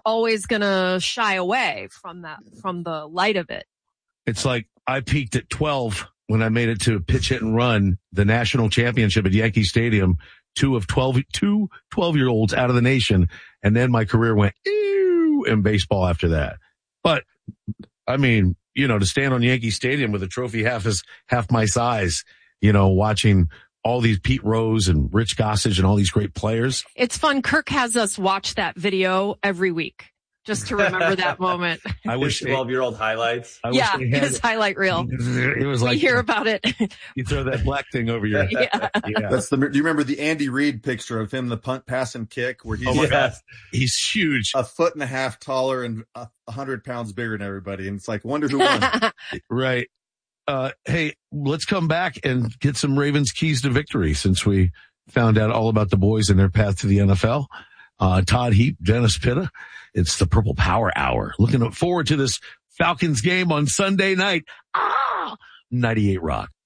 always going to shy away from the light of it. It's like I peaked at 12 when I made it to pitch, hit, and run the national championship at Yankee Stadium, two 12-year-olds out of the nation. And then my career went in baseball after that. But I mean, to stand on Yankee Stadium with a trophy half my size, watching all these Pete Rose and Rich Gossage and all these great players. It's fun. Kirk has us watch that video every week just to remember that moment. I wish 12-year-old highlights. His highlight reel. It was like, we hear about it. You throw that black thing over your head. Yeah. Do you remember the Andy Reid picture of him, the punt, pass, and kick, where he's, oh my God. He's huge. 1.5 feet taller and 100 pounds bigger than everybody. And it's like, wonder who won. Right. Hey, let's come back and get some Ravens keys to victory since we found out all about the boys and their path to the NFL. Todd Heap, Dennis Pitta. It's the Purple Power Hour. Looking forward to this Falcons game on Sunday night. 98 Rock.